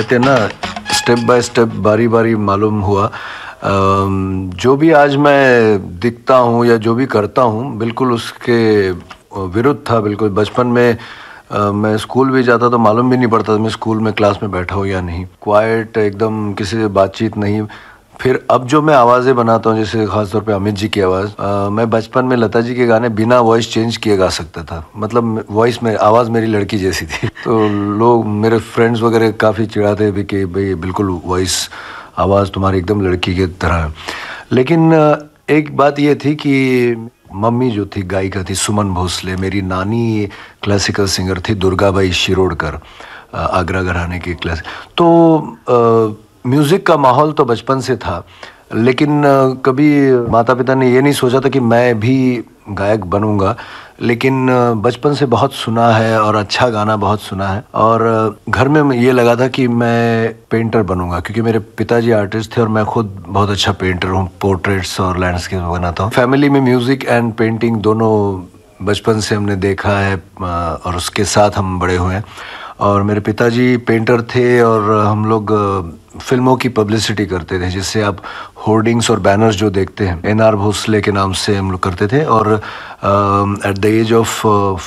कहते हैं ना, स्टेप बाय स्टेप, बारी बारी मालूम हुआ। जो भी आज मैं दिखता हूँ या जो भी करता हूँ बिल्कुल उसके विरुद्ध था। बिल्कुल बचपन में मैं स्कूल भी जाता तो मालूम भी नहीं पड़ता था मैं स्कूल में क्लास में बैठा हूँ या नहीं। क्वाइट एकदम, किसी से बातचीत नहीं। फिर अब जो मैं आवाज़ें बनाता हूँ, जैसे खासतौर पे अमित जी की आवाज़, मैं बचपन में लता जी के गाने बिना वॉइस चेंज किए गा सकता था। मतलब वॉइस में आवाज़ मेरी लड़की जैसी थी। तो लोग, मेरे फ्रेंड्स वगैरह काफ़ी चिढ़ाते भी कि भाई बिल्कुल वॉइस, आवाज़ तुम्हारी एकदम लड़की की तरह है। लेकिन एक बात ये थी कि मम्मी जो थी गायिका थी, सुमन भोसले। मेरी नानी क्लासिकल सिंगर थी, दुर्गाबाई शिरोडकर, आगरा घराने की क्लास। तो म्यूज़िक का माहौल तो बचपन से था, लेकिन कभी माता पिता ने ये नहीं सोचा था कि मैं भी गायक बनूंगा। लेकिन बचपन से बहुत सुना है और अच्छा गाना बहुत सुना है। और घर में ये लगा था कि मैं पेंटर बनूंगा, क्योंकि मेरे पिताजी आर्टिस्ट थे और मैं खुद बहुत अच्छा पेंटर हूँ, पोर्ट्रेट्स और लैंडस्केप बनाता हूँ। फैमिली में म्यूज़िक एंड पेंटिंग दोनों बचपन से हमने देखा है और उसके साथ हम बड़े हुए हैं। और मेरे पिताजी पेंटर थे और हम लोग फिल्मों की पब्लिसिटी करते थे, जिससे आप होर्डिंग्स और बैनर्स जो देखते हैं, एन.आर. भोसले के नाम से हम लोग करते थे। और एट द एज ऑफ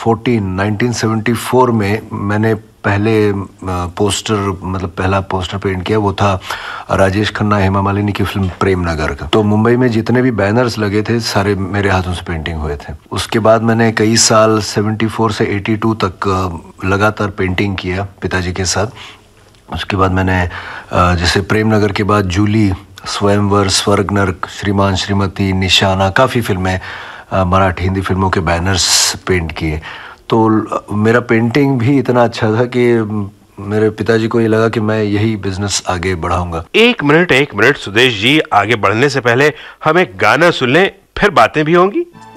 1974 में मैंने पहले पोस्टर, मतलब पहला पोस्टर पेंट किया, वो था राजेश खन्ना, हेमा मालिनी की फिल्म प्रेम नगर का। तो मुंबई में जितने भी बैनर्स लगे थे सारे मेरे हाथों से पेंटिंग हुए थे। उसके बाद मैंने कई साल 74 से 82 तक लगातार पेंटिंग किया पिताजी के साथ। उसके बाद मैंने जैसे प्रेम नगर के बाद जूली, स्वयंवर, स्वर्ग नर्क, श्रीमान श्रीमती, निशाना, काफ़ी फिल्में, मराठी हिंदी फिल्मों के बैनर्स पेंट किए। तो मेरा पेंटिंग भी इतना अच्छा था कि मेरे पिताजी को ये लगा कि मैं यही बिजनेस आगे बढ़ाऊंगा। एक मिनट सुदेश जी, आगे बढ़ने से पहले हम एक गाना सुन लें, फिर बातें भी होंगी।